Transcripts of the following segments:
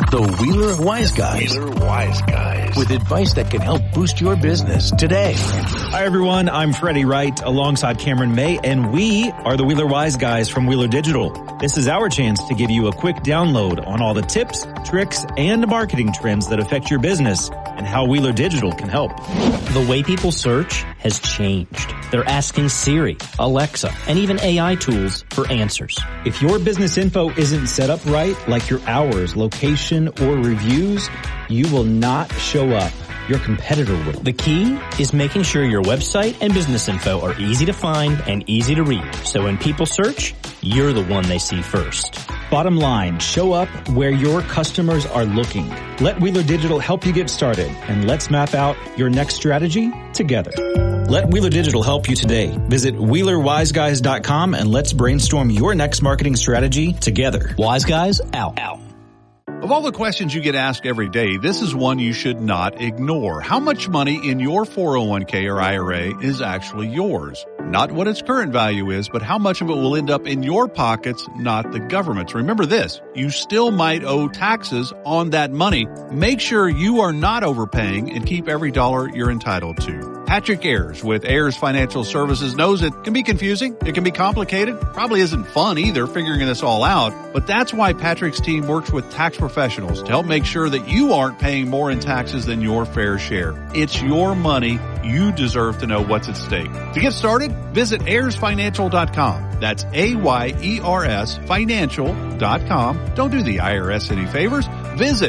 The Wheeler Wise Guys. Wheeler Wise Guys. With advice that can help boost your business today. Hi, everyone. I'm Freddie Wright alongside Cameron May, and we are the Wheeler Wise Guys from Wheeler Digital. This is our chance to give you a quick download on all the tips, tricks, and marketing trends that affect your business and how Wheeler Digital can help. The way people search has changed. They're asking Siri, Alexa, and even AI tools for answers. If your business info isn't set up right, like your hours, location, or reviews, you will not show up. Your competitor will. The key is making sure your website and business info are easy to find and easy to read. So when people search, you're the one they see first. Bottom line, show up where your customers are looking. Let Wheeler Digital help you get started, and let's map out your next strategy together. Let Wheeler Digital help you today. Visit WheelerWiseGuys.com and let's brainstorm your next marketing strategy together. Wise Guys, out. Of all the questions you get asked every day, this is one you should not ignore. How much money in your 401k or IRA is actually yours? Not what its current value is, but how much of it will end up in your pockets, not the government's. Remember this, you still might owe taxes on that money. Make sure you are not overpaying and keep every dollar you're entitled to. Patrick Ayers with Ayers Financial Services knows it can be confusing. It can be complicated. Probably isn't fun either figuring this all out. But that's why Patrick's team works with tax professionals to help make sure that you aren't paying more in taxes than your fair share. It's your money. You deserve to know what's at stake. To get started, visit AyersFinancial.com. That's AYERS Financial.com. Don't do the IRS any favors. Visit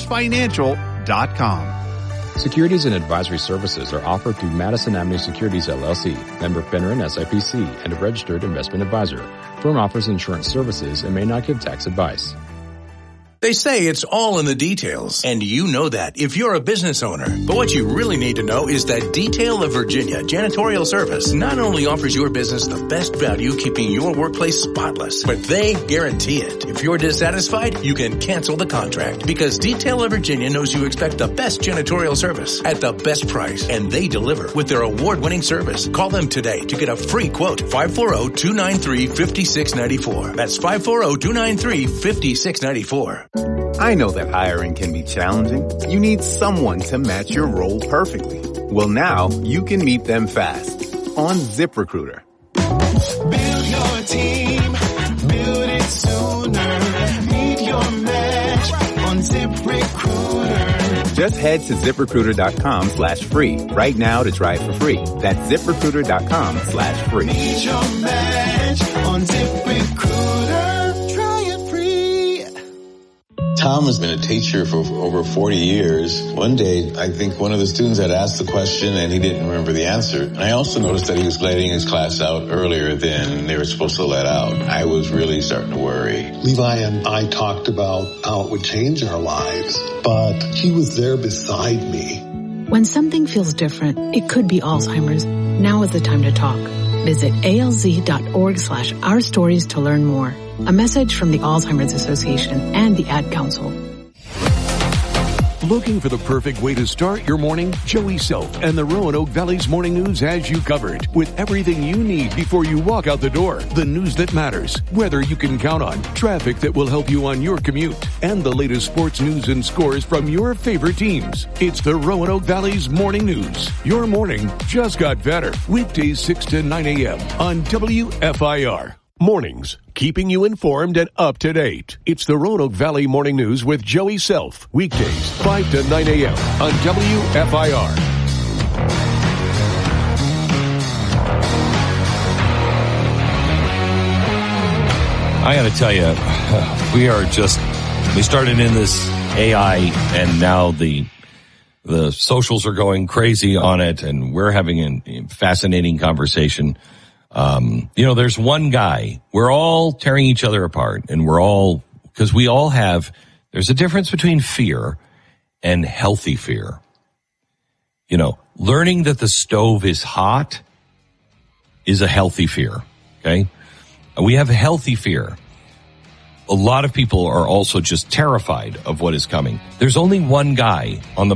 AyersFinancial.com. Securities and advisory services are offered through Madison Avenue Securities LLC, member FINRA and SIPC, and a registered investment advisor. Firm offers insurance services and may not give tax advice. They say it's all in the details, and you know that if you're a business owner. But what you really need to know is that Detail of Virginia Janitorial Service not only offers your business the best value keeping your workplace spotless, but they guarantee it. If you're dissatisfied, you can cancel the contract because Detail of Virginia knows you expect the best janitorial service at the best price, and they deliver with their award-winning service. Call them today to get a free quote, 540-293-5694. That's 540-293-5694. I know that hiring can be challenging. You need someone to match your role perfectly. Well, now you can meet them fast on ZipRecruiter. Build your team, build it sooner. Meet your match on ZipRecruiter. Just head to ZipRecruiter.com/free right now to try it for free. That's ZipRecruiter.com/free. Meet your match on ZipRecruiter. Tom has been a teacher for over 40 years. One day, I think one of the students had asked the question and he didn't remember the answer. And I also noticed that he was letting his class out earlier than they were supposed to let out. I was really starting to worry. Levi and I talked about how it would change our lives, but he was there beside me. When something feels different, it could be Alzheimer's. Now is the time to talk. Visit alz.org/ourstories to learn more. A message from the Alzheimer's Association and the Ad Council. Looking for the perfect way to start your morning? Joey Self and the Roanoke Valley's Morning News has you covered with everything you need before you walk out the door. The news that matters, weather you can count on, traffic that will help you on your commute, and the latest sports news and scores from your favorite teams. It's the Roanoke Valley's Morning News. Your morning just got better. Weekdays 6 to 9 a.m. on WFIR. Mornings, keeping you informed and up to date. It's the Roanoke Valley Morning News with Joey Self. Weekdays, 5 to 9 a.m. on WFIR. I got to tell you, we started in this AI and now the socials are going crazy on it and we're having a fascinating conversation. There's one guy, we're all tearing each other apart and there's a difference between fear and healthy fear. Learning that the stove is hot is a healthy fear. Okay. We have a healthy fear. A lot of people are also just terrified of what is coming. There's only one guy on the